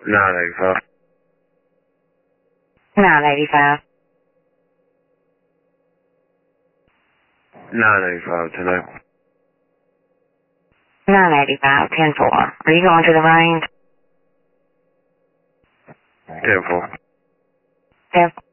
985. 985. 985 tonight. 985, 10-4. Are you going to the range? 10-4. 10-4.